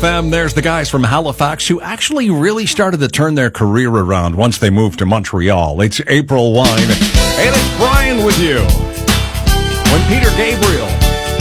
FM. There's the guys from Halifax who actually really started to turn their career around once they moved to Montreal. It's April Wine, and it's Brian with you. When Peter Gabriel